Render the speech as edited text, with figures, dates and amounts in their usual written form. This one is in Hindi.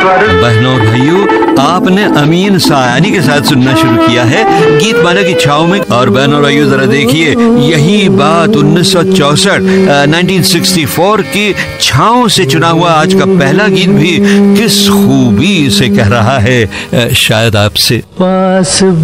बहनों और भाइयों, आपने अमीन सायानी के साथ सुनना शुरू किया है गीत माना की छाव में। और बहनों और भाइयों जरा देखिए, यही बात 1964 की छाव से चुना हुआ आज का पहला गीत भी किस खूबी से कह रहा है शायद आपसे।